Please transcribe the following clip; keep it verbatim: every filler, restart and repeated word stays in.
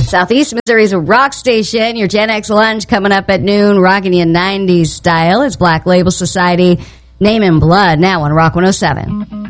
Southeast Missouri's rock station. Your Gen X lunch coming up at noon, rocking you nineties style. It's Black Label Society, Name in Blood, now on Rock one oh seven.